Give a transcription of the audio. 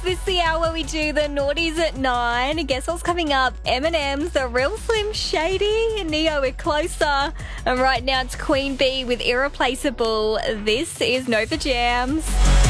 This is the hour where we do the naughties at 9. Guess what's coming up? Eminem's The Real Slim Shady, Neo with Closer. And right now it's Queen Bee with Irreplaceable. This is Nova Jams.